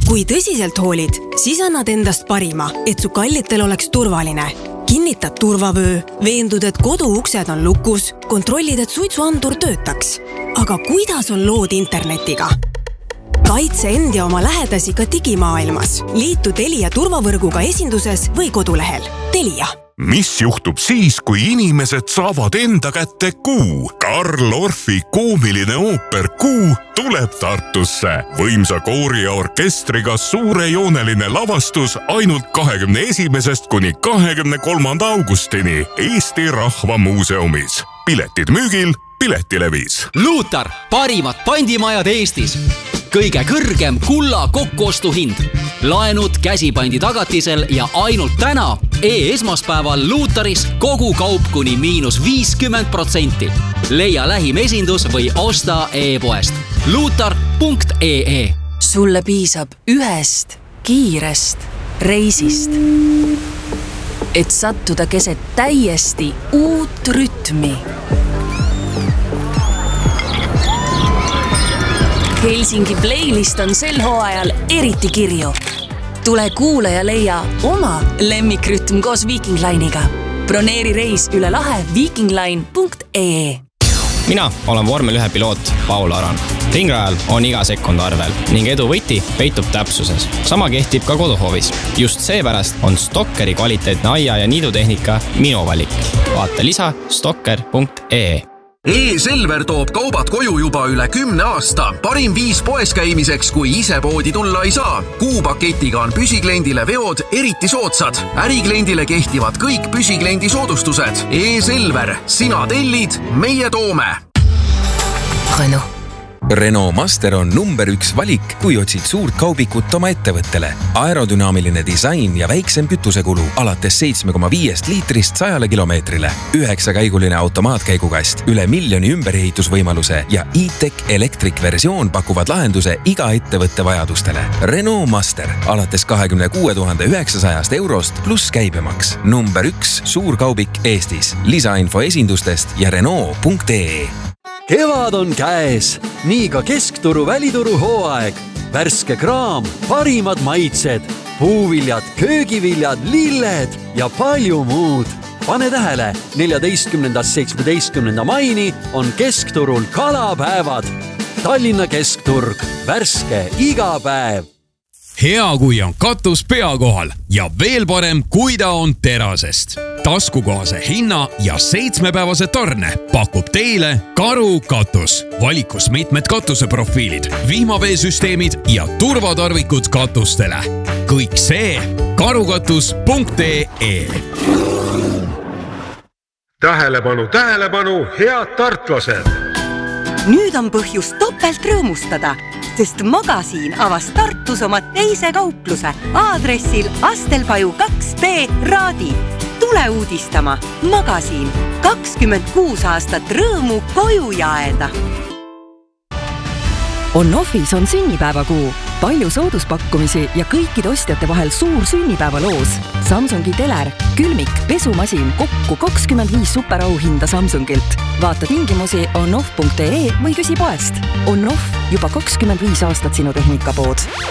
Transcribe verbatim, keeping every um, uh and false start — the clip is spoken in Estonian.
Kui tõsiselt hoolid, siis annad endast parima, et su kallitel oleks turvaline. Kinnitad turvavöö, veendud, et koduuksed on lukus, kontrollid, et suitsuandur töötaks. Aga kuidas on lood internetiga? Kaitse end ja oma lähedasi ka digimaailmas. Liitu Telia turvavõrguga esinduses või kodulehel. Telia. Mis juhtub siis, kui inimesed saavad enda kätte Kuu? Karl Orfi koomiline ooper Kuu tuleb Tartusse. Võimsa koori ja orkestriga suurejooneline lavastus ainult kahekümne esimesest kuni kahekümne kolmanda augustini Eesti Rahva Muuseumis. Piletid müügil Piletilevis. Luutar, parimad pandimajad Eestis. Kõige kõrgem kulla kokkuostuhind. Laenud käsipandi tagatisel ja ainult täna e-esmaspäeval Luutaris kogu kaup kuni miinus viiskümmend protsenti. Leia lähim esindus või osta e-poest. luutar punkt ee. Sulle piisab ühest kiirest reisist, et sattuda keset täiesti uut rütmi. Helsingi playlist on sel hooajal eriti kirju. Tule kuule ja leia oma lemmikrütm koos Viking Line'iga. Broneeri reis üle lahe viking line punkt ee. Mina olen vormel ühe piloot Paul Aran. Ringrajal on iga sekund arvel ning edu võti peitub täpsuses. Sama kehtib ka koduhoovis. Just seepärast on Stokkeri kvaliteetne aia- ja niidutehnika minu valik. Vaata lisa stokker punkt ee. E-Selver toob kaubad koju juba üle kümne aasta. Parim viis poes käimiseks, kui ise poodi tulla ei saa. Kuupaketiga on püsikliendile veod eriti soodsad. Ärikliendile kehtivad kõik püsikliendi soodustused. E-Selver, sina tellid, meie toome. Renault. Renault Master on number üks valik, kui otsid suurt kaubikut oma ettevõttele. Aerodünaamiline disain ja väiksem kütusekulu alates seitsme koma viiest liitrist sajale kilomeetrile. Üheksakäiguline automaatkäigukast, üle miljoni ümberehitusvõimaluse ja e-tech Electric versioon pakuvad lahenduse iga ettevõtte vajadustele. Renault Master alates kahekümne kuue tuhande üheksasajast eurost pluss käibemaks. Number üks suurkaubik Eestis. Lisainfo esindustest ja Renault punkt ee. Kevad on käes, nii ka keskturu välituru hooaeg. Värske kraam, parimad maitsed, puuviljad, köögiviljad, lilled ja palju muud. Pane tähele, neljateistkümnendast seitsmeteistkümnenda maini on keskturul kalapäevad. Tallinna keskturg, värske iga päev. Hea, kui on katus pea kohal ja veel parem, kui ta on terasest. Taskukohase hinna ja seitsmepäevase tarne pakub teile Karu katus. Valikus mitmed katuseprofiilid, vihmaveesüsteemid ja turvatarvikud katustele. Kõik see karukatus punkt ee. Tähelepanu, tähelepanu, head tartlased! Nüüd on põhjus topelt rõõmustada, sest Magasiin avas Tartus oma teise kaupluse aadressil Astelpaju kaks B Raadi. Tule uudistama. Magasiin. kakskümmend kuus aastat rõõmu koju jaeda. On-Offis on sünnipäevakuu. Palju sooduspakkumisi ja kõikide ostjate vahel suur sünnipäevaloos. Samsungi teler, külmik, pesumasin, kokku kakskümmend viis superauhinda Samsungilt. Vaata tingimusi on off punkt ee või küsi poest. On-Off juba kakskümmend viis aastat sinu tehnikapood.